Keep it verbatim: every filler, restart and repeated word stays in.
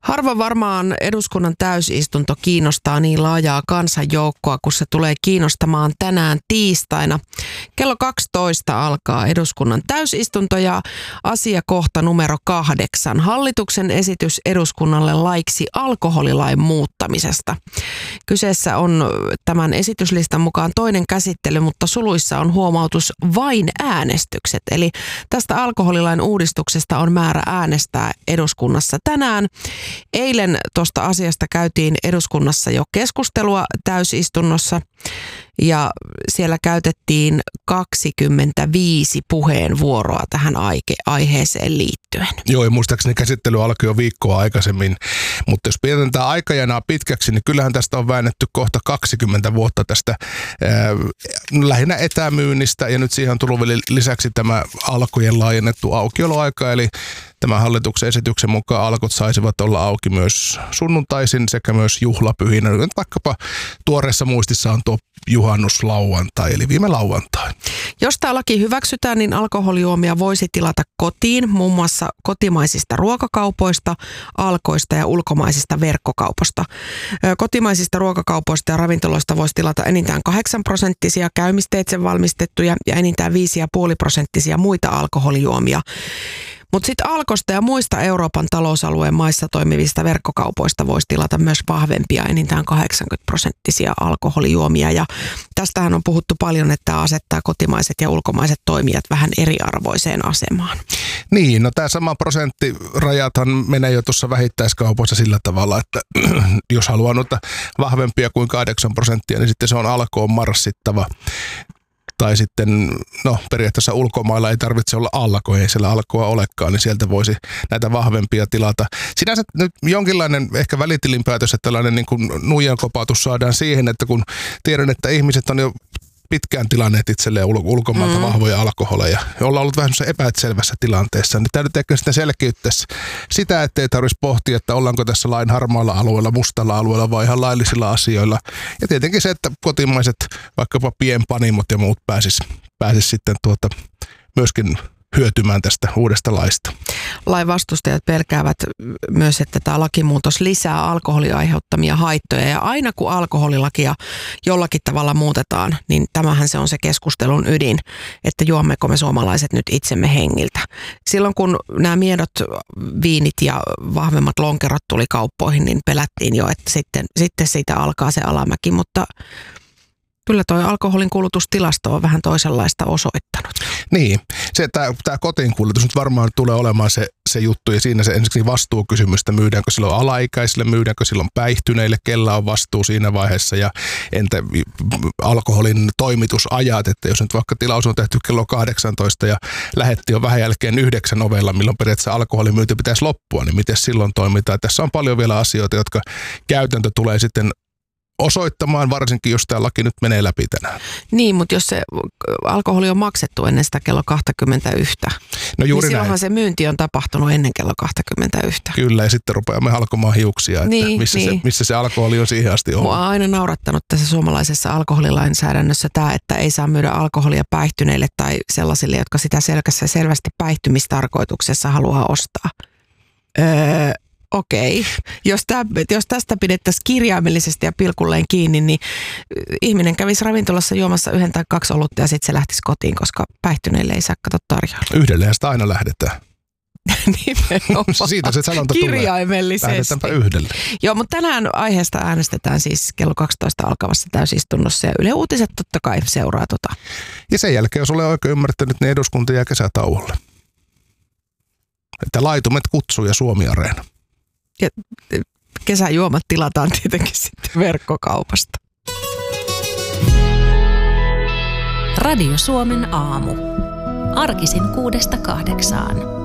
Harva varmaan eduskunnan täysistunto kiinnostaa niin laajaa kansanjoukkoa, kun se tulee kiinnostamaan tänään tiistaina. Kello kaksitoista alkaa eduskunnan täysistunto ja asiakohta numero kahdeksan. Hallituksen esitys eduskunnalle laiksi alkoholilain muuttamisesta. Kyseessä on tämän esityslistan mukaan toinen käsittely, mutta suluissa on huomautus vain äänestykset. Eli tästä alkoholilain uudistuksesta on määrä äänestää eduskunnassa tänään. Eilen tuosta asiasta käytiin eduskunnassa jo keskustelua täysistunnossa ja siellä käytettiin kaksikymmentäviisi puheenvuoroa tähän aiheeseen liittyen. Joo, ja muistaakseni käsittely alkoi jo viikkoa aikaisemmin, mutta jos pidetään tämä aikajanaa pitkäksi, niin kyllähän tästä on väännetty kohta kaksikymmentä vuotta tästä ää, lähinnä etämyynnistä, ja nyt siihen on tullut vielä lisäksi tämä alkojen laajennettu aukioloaika, eli tämän hallituksen esityksen mukaan alkot saisivat olla auki myös sunnuntaisin sekä myös juhlapyhinä. Nyt vaikkapa tuoreessa muistissa on tuo juhannuslauantai, eli viime lauantai. Jos tämä laki hyväksytään, niin alkoholijuomia voisi tilata kotiin, muun muassa kotimaisista ruokakaupoista, alkoista ja ulkomaisista verkkokaupasta. Kotimaisista ruokakaupoista ja ravintoloista voisi tilata enintään kahdeksan prosenttisia käymisteitse valmistettuja ja enintään viisi pilkku viisi prosenttisia muita alkoholijuomia. Mutta sitten Alkosta ja muista Euroopan talousalueen maissa toimivista verkkokaupoista voisi tilata myös vahvempia, enintään kahdeksankymmentä prosenttisia alkoholijuomia. Ja tästähän on puhuttu paljon, että tämä asettaa kotimaiset ja ulkomaiset toimijat vähän eriarvoiseen asemaan. Niin, no tämä sama prosenttirajathan menee jo tuossa vähittäiskaupoissa sillä tavalla, että jos haluaa noita vahvempia kuin kahdeksan prosenttia, niin sitten se on alkoon marssittava. Tai sitten, no periaatteessa ulkomailla ei tarvitse olla alko, ei siellä alkoa olekaan, niin sieltä voisi näitä vahvempia tilata. Sinänsä nyt jonkinlainen ehkä välitilinpäätös, että tällainen niin kuin nuijan kopautus saadaan siihen, että kun tiedän, että ihmiset on jo pitkään tilanneet itselleen ulkomailta mm. vahvoja alkoholeja, ja ollaan ollut vähän epäselvässä tilanteessa, niin täytyy ehkä sitten selkiyttää sitä, ettei tarvitsisi pohtia, että ollaanko tässä lain harmaalla alueella, mustalla alueella vai ihan laillisilla asioilla. Ja tietenkin se, että kotimaiset vaikkapa pienpanimot ja muut pääsis, pääsis sitten tuota myöskin hyötymään tästä uudesta laista. Lain vastustajat pelkäävät myös, että tämä lakimuutos lisää alkoholin aiheuttamia haittoja. Ja aina kun alkoholilakia jollakin tavalla muutetaan, niin tämähän se on se keskustelun ydin, että juommeko me suomalaiset nyt itsemme hengiltä. Silloin kun nämä miedot viinit ja vahvemmat lonkerot tuli kauppoihin, niin pelättiin jo, että sitten, sitten siitä alkaa se alamäki, mutta kyllä toi alkoholin kulutustilasto on vähän toisenlaista osoittanut. Niin, se tämä kotiin kulutus nyt varmaan tulee olemaan se, se juttu, ja siinä se ensiksi vastuukysymystä, myydäänkö silloin alaikäisille, myydäänkö silloin päihtyneille, kellä on vastuu siinä vaiheessa, ja entä alkoholin toimitusajat, että jos nyt vaikka tilaus on tehty kello kahdeksantoista ja lähetti jo vähän jälkeen yhdeksän ovella, milloin periaatteessa alkoholimyynti pitäisi loppua, niin miten silloin toimitaan? Tässä on paljon vielä asioita, jotka käytäntö tulee sitten osoittamaan, varsinkin jos tämä laki nyt menee läpi tänään. Niin, mutta jos se alkoholi on maksettu ennen sitä kello kaksikymmentäyksi, no juuri niin silloinhan näin. Se myynti on tapahtunut ennen kello kaksikymmentäyksi. Kyllä, ja sitten rupeamme halkomaan hiuksia, että niin, missä, niin. Se, missä se alkoholi on siihen asti ollut. Mua on aina naurattanut tässä suomalaisessa alkoholilainsäädännössä tämä, että ei saa myydä alkoholia päihtyneille tai sellaisille, jotka sitä selkässä selvästi päihtymistarkoituksessa haluaa ostaa. Öö, Okei. Jos, tää, jos tästä pidettäisiin kirjaimellisesti ja pilkulleen kiinni, niin ihminen kävisi ravintolassa juomassa yhden tai kaksi olutta ja sitten se lähtisi kotiin, koska päihtyneille ei saa kato tarjolla. Yhdellehän sitä aina lähdetään. Nimenomaan. Siitä se sanonta tulee. Kirjaimellisesti. Lähdetäänpä yhdelle. Joo, mutta tänään aiheesta äänestetään siis kello kaksitoista alkavassa täysistunnossa ja Yle Uutiset totta kai seuraa tota. Ja sen jälkeen, jos olen oikein ymmärtänyt, niin eduskunta jää kesätauolle. Että laitumet kutsuu ja Suomi-areena. Ja kesäjuomat tilataan tietenkin sitten verkkokaupasta. Radio Suomen aamu. Arkisin kuudesta kahdeksaan.